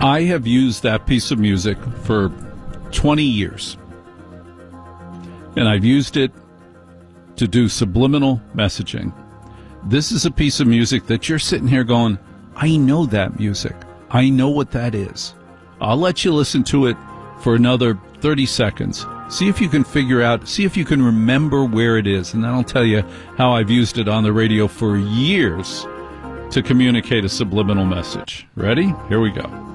I have used that piece of music for 20 years. And I've used it to do subliminal messaging. This is a piece of music that you're sitting here going, I know that music. I know what that is. I'll let you listen to it for another 30 seconds. See if you can figure out, see if you can remember where it is. And then I'll tell you how I've used it on the radio for years to communicate a subliminal message. Ready? Here we go.